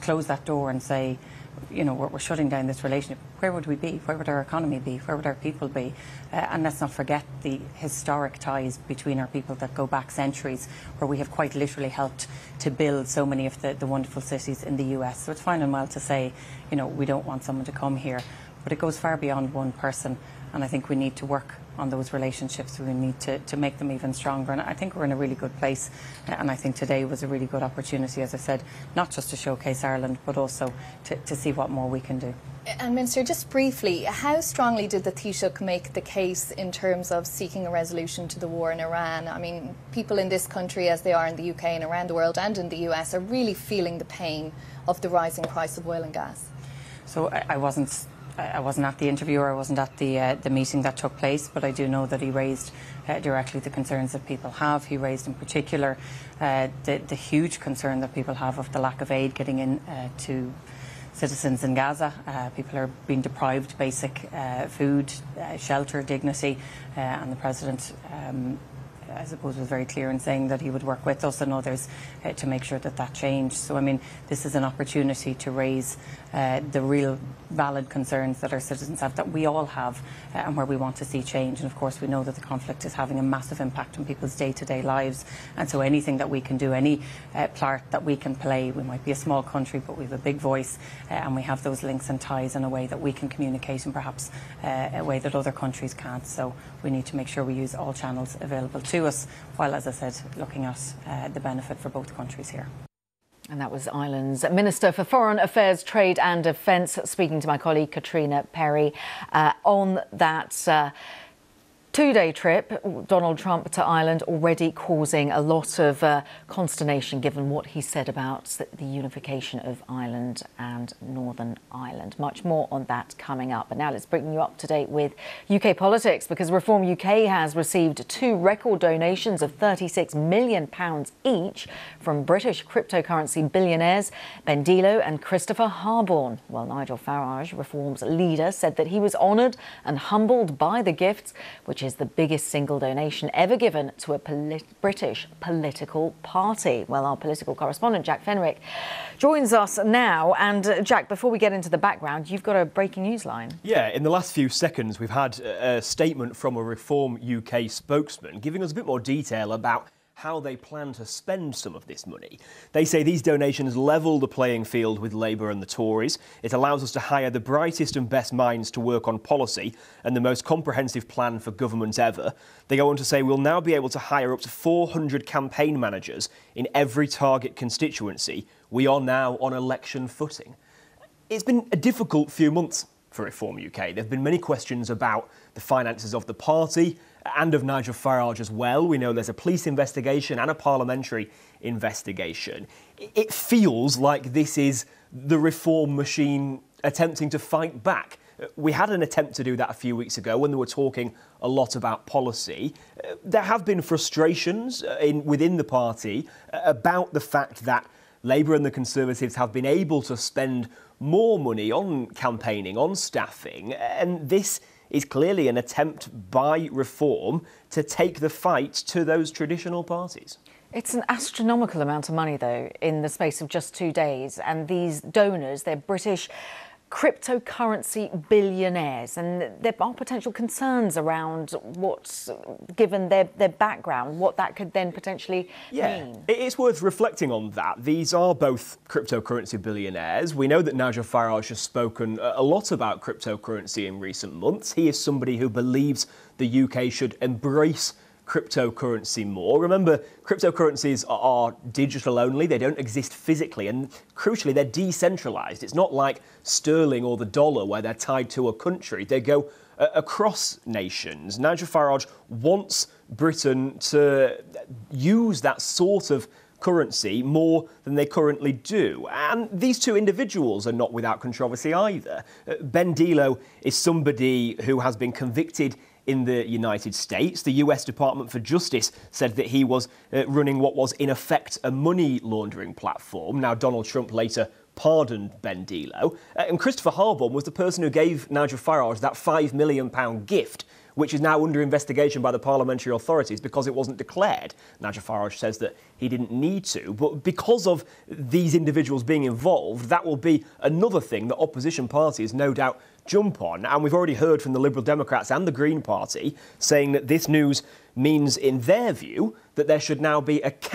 close that door and say, you know, we're shutting down this relationship, where would we be? Where would our economy be? Where would our people be? And let's not forget the historic ties between our people that go back centuries, where we have quite literally helped to build so many of the wonderful cities in the US. So it's fine and well to say, you know, we don't want someone to come here, but it goes far beyond one person. And I think we need to work on those relationships. We need to make them even stronger. And I think we're in a really good place. And I think today was a really good opportunity, as I said, not just to showcase Ireland, but also to see what more we can do. And Minister, just briefly, how strongly did the Taoiseach make the case in terms of seeking a resolution to the war in Iran? I mean, people in this country, as they are in the UK and around the world and in the US, are really feeling the pain of the rising price of oil and gas. So I wasn't at the interview, or I wasn't at the meeting that took place, but I do know that he raised directly the concerns that people have. He raised in particular the huge concern that people have of the lack of aid getting in to citizens in Gaza. People are being deprived basic food, shelter, dignity, and the President I suppose was very clear in saying that he would work with us and others to make sure that changed. So, I mean, this is an opportunity to raise the real valid concerns that our citizens have, that we all have, and where we want to see change. And of course, we know that the conflict is having a massive impact on people's day-to-day lives. And so anything that we can do, any part that we can play, we might be a small country, but we have a big voice, and we have those links and ties in a way that we can communicate in perhaps a way that other countries can't. So we need to make sure we use all channels available to us, while, as I said, looking at the benefit for both countries here. And that was Ireland's Minister for Foreign Affairs, Trade and Defence, speaking to my colleague Katrina Perry on that two-day trip, Donald Trump to Ireland, already causing a lot of consternation given what he said about the unification of Ireland and Northern Ireland. Much more on that coming up. But now let's bring you up to date with UK politics, because Reform UK has received two record donations of £36 million each from British cryptocurrency billionaires Ben Dilo and Christopher Harborne. Well, Nigel Farage, Reform's leader, said that he was honoured and humbled by the gifts, which is the biggest single donation ever given to a British political party. Well, our political correspondent, Jack Fenwick, joins us now. And Jack, before we get into the background, you've got a breaking news line. Yeah, in the last few seconds, we've had a statement from a Reform UK spokesman giving us a bit more detail about how they plan to spend some of this money. They say these donations level the playing field with Labour and the Tories. It allows us to hire the brightest and best minds to work on policy and the most comprehensive plan for government ever. They go on to say we'll now be able to hire up to 400 campaign managers in every target constituency. We are now on election footing. It's been a difficult few months for Reform UK. There have been many questions about the finances of the party and of Nigel Farage as well. We know there's a police investigation and a parliamentary investigation. It feels like this is the Reform machine attempting to fight back. We had an attempt to do that a few weeks ago when they were talking a lot about policy. There have been frustrations within the party about the fact that Labour and the Conservatives have been able to spend more money on campaigning, on staffing, and this is clearly an attempt by Reform to take the fight to those traditional parties. It's an astronomical amount of money, though, in the space of just 2 days. And these donors, they're British cryptocurrency billionaires, and there are potential concerns around what's, given their background, what that could then potentially mean. It's worth reflecting on that. These are both cryptocurrency billionaires. We know that Nigel Farage has spoken a lot about cryptocurrency in recent months. He is somebody who believes the UK should embrace cryptocurrency more. Remember, cryptocurrencies are digital only. They don't exist physically, and crucially, they're decentralised. It's not like sterling or the dollar where they're tied to a country. They go across nations. Nigel Farage wants Britain to use that sort of currency more than they currently do. And these two individuals are not without controversy either. Ben Dilo is somebody who has been convicted in the United States. The US Department for Justice said that he was running what was in effect a money laundering platform. Now, Donald Trump later pardoned Ben Dilo. And Christopher Harborne was the person who gave Nigel Farage that £5 million gift, which is now under investigation by the parliamentary authorities because it wasn't declared. Nigel Farage says that he didn't need to, but because of these individuals being involved, that will be another thing that opposition parties no doubt jump on. And we've already heard from the Liberal Democrats and the Green Party saying that this news means, in their view, that there should now be a